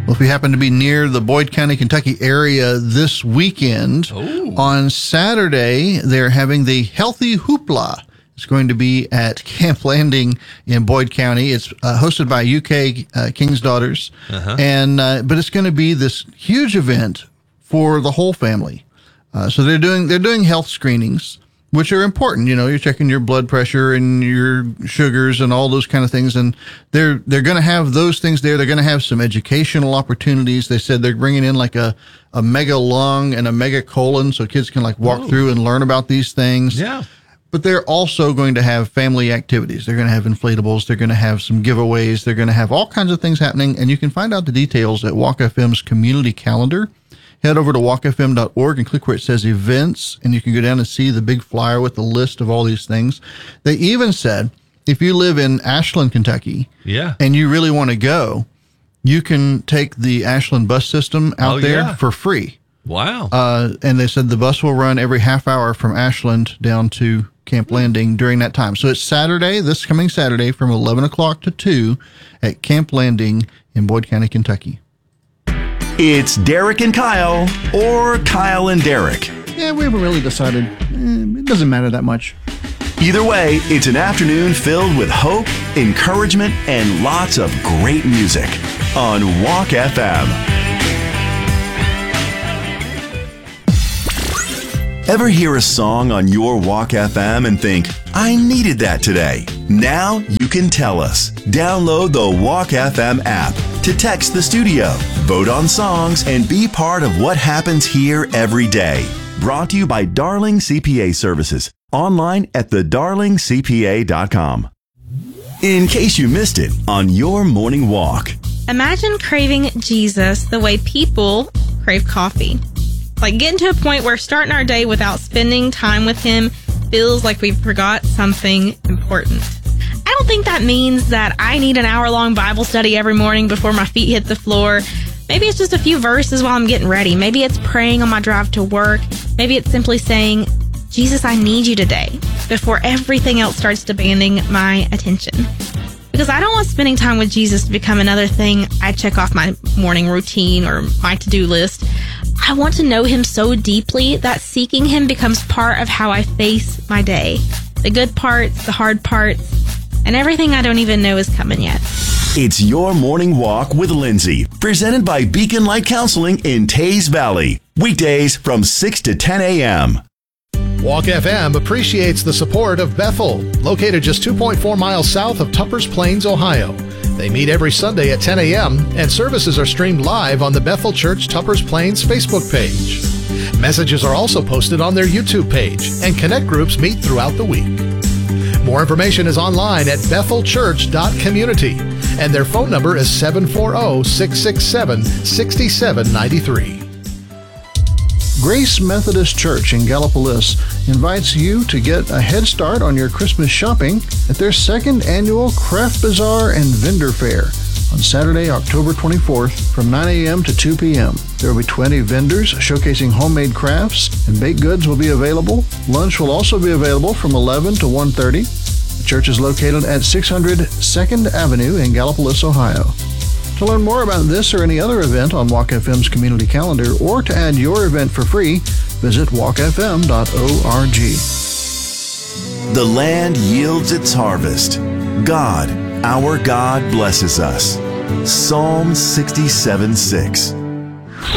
Well, if you happen to be near the Boyd County, Kentucky area this weekend, on Saturday, they're having the Healthy Hoopla. It's going to be at Camp Landing in Boyd County. It's hosted by UK King's Daughters, but it's going to be this huge event for the whole family. So they're doing health screenings, which are important. You know, you're checking your blood pressure and your sugars and all those kind of things. And they're going to have those things there. They're going to have some educational opportunities. They said they're bringing in like a mega lung and a mega colon so kids can like walk through and learn about these things. Yeah. But they're also going to have family activities. They're going to have inflatables. They're going to have some giveaways. They're going to have all kinds of things happening. And you can find out the details at Walk FM's community calendar. Head over to walkfm.org and click where it says events, and you can go down and see the big flyer with the list of all these things. They even said if you live in Ashland, Kentucky, and you really want to go, you can take the Ashland bus system out there for free. Wow. And they said the bus will run every half hour from Ashland down to Camp Landing during that time. So it's Saturday, this coming Saturday from 11 o'clock to 2 at Camp Landing in Boyd County, Kentucky. It's Derek and Kyle, or Kyle and Derek. Yeah, we haven't really decided. It doesn't matter that much. Either way, it's an afternoon filled with hope, encouragement, and lots of great music on Walk FM. Ever hear a song on your Walk FM and think, I needed that today? Now you can tell us. Download the Walk FM app to text the studio, vote on songs, and be part of what happens here every day. Brought to you by Darling CPA Services. Online at thedarlingcpa.com. In case you missed it on your morning walk. Imagine craving Jesus the way people crave coffee. Like getting to a point where starting our day without spending time with him feels like we forgot something important. I don't think that means that I need an hour-long Bible study every morning before my feet hit the floor. Maybe it's just a few verses while I'm getting ready. Maybe it's praying on my drive to work. Maybe it's simply saying, Jesus, I need you today, before everything else starts demanding my attention. Because I don't want spending time with Jesus to become another thing I check off my morning routine or my to-do list. I want to know him so deeply that seeking him becomes part of how I face my day. The good parts, the hard parts, and everything I don't even know is coming yet. It's Your Morning Walk with Lindsay, presented by Beacon Light Counseling in Taze Valley. Weekdays from 6 to 10 a.m. Walk FM appreciates the support of Bethel, located just 2.4 miles south of Tuppers Plains, Ohio. They meet every Sunday at 10 a.m., and services are streamed live on the Bethel Church Tuppers Plains Facebook page. Messages are also posted on their YouTube page, and connect groups meet throughout the week. More information is online at bethelchurch.community, and their phone number is 740-667-6793. Grace Methodist Church in Gallipolis invites you to get a head start on your Christmas shopping at their second annual Craft Bazaar and Vendor Fair on Saturday, October 24th from 9 a.m. to 2 p.m. There will be 20 vendors showcasing homemade crafts, and baked goods will be available. Lunch will also be available from 11 to 1:30. The church is located at 600 2nd Avenue in Gallipolis, Ohio. To learn more about this or any other event on Walk FM's community calendar, or to add your event for free, visit walkfm.org. The land yields its harvest. God, our God, blesses us. Psalm 67:6.